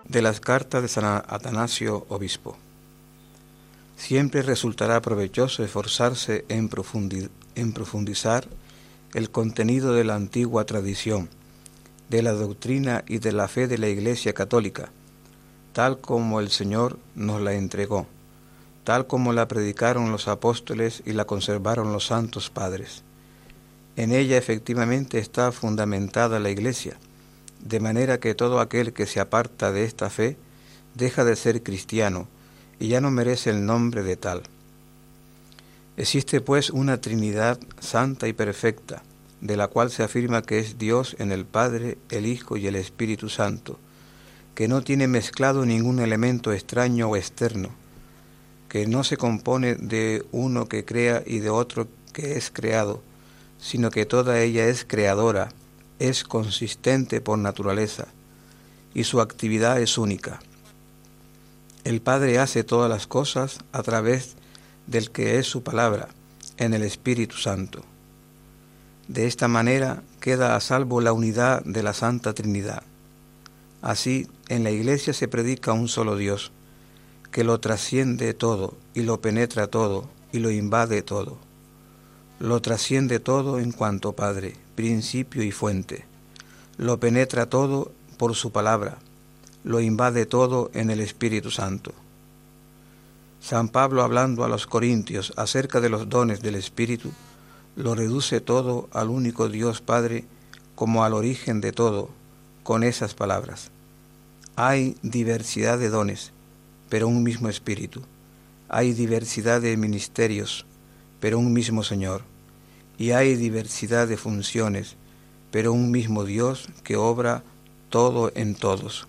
De las cartas de San Atanasio, obispo. Siempre resultará provechoso esforzarse en profundizar el contenido de la antigua tradición, de la doctrina y de la fe de la Iglesia Católica, tal como el Señor nos la entregó, tal como la predicaron los apóstoles y la conservaron los santos padres. En ella efectivamente está fundamentada la Iglesia, de manera que todo aquel que se aparta de esta fe deja de ser cristiano y ya no merece el nombre de tal. Existe pues una Trinidad santa y perfecta, de la cual se afirma que es Dios en el Padre, el Hijo y el Espíritu Santo, que no tiene mezclado ningún elemento extraño o externo, que no se compone de uno que crea y de otro que es creado, sino que toda ella es creadora, es consistente por naturaleza, y su actividad es única. El Padre hace todas las cosas a través del que es su palabra, en el Espíritu Santo. De esta manera queda a salvo la unidad de la Santa Trinidad. Así, en la Iglesia se predica un solo Dios, que lo trasciende todo, y lo penetra todo, y lo invade todo. Lo trasciende todo en cuanto Padre, principio y fuente. Lo penetra todo por su palabra. Lo invade todo en el Espíritu Santo. San Pablo, hablando a los corintios acerca de los dones del Espíritu, lo reduce todo al único Dios Padre como al origen de todo, con esas palabras. Hay diversidad de dones, pero un mismo Espíritu. Hay diversidad de ministerios, pero un mismo Señor. Y hay diversidad de funciones, pero un mismo Dios que obra todo en todos.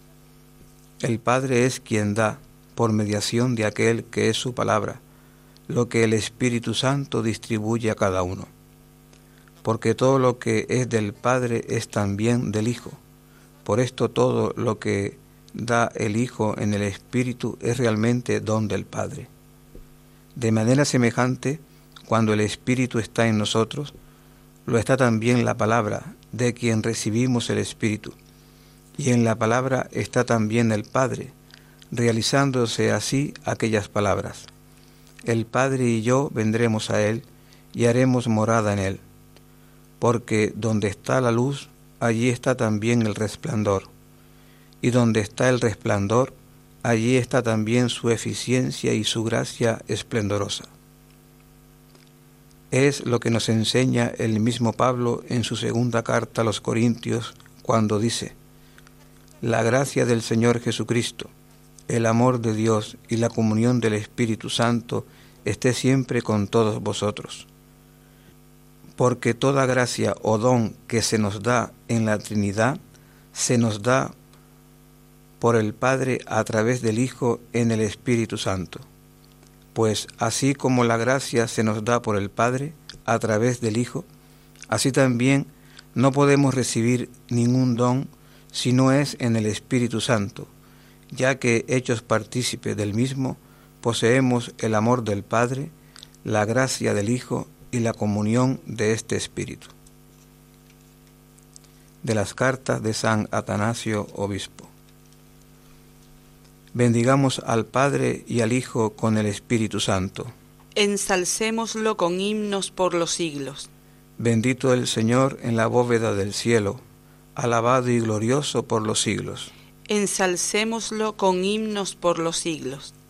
El Padre es quien da, por mediación de aquel que es su palabra, lo que el Espíritu Santo distribuye a cada uno. Porque todo lo que es del Padre es también del Hijo. Por esto todo lo que da el Hijo en el Espíritu es realmente don del Padre. De manera semejante, cuando el Espíritu está en nosotros, lo está también la palabra, de quien recibimos el Espíritu. Y en la palabra está también el Padre, realizándose así aquellas palabras. El Padre y yo vendremos a Él y haremos morada en Él. Porque donde está la luz, allí está también el resplandor. Y donde está el resplandor, allí está también su eficiencia y su gracia esplendorosa. Es lo que nos enseña el mismo Pablo en su segunda carta a los Corintios, cuando dice: la gracia del Señor Jesucristo, el amor de Dios y la comunión del Espíritu Santo esté siempre con todos vosotros. Porque toda gracia o don que se nos da en la Trinidad, se nos da por el Padre a través del Hijo en el Espíritu Santo. Pues así como la gracia se nos da por el Padre a través del Hijo, así también no podemos recibir ningún don si no es en el Espíritu Santo, ya que, hechos partícipes del mismo, poseemos el amor del Padre, la gracia del Hijo y la comunión de este Espíritu. De las cartas de San Atanasio, obispo. Bendigamos al Padre y al Hijo con el Espíritu Santo. Ensalcémoslo con himnos por los siglos. Bendito el Señor en la bóveda del cielo, alabado y glorioso por los siglos. Ensalcémoslo con himnos por los siglos.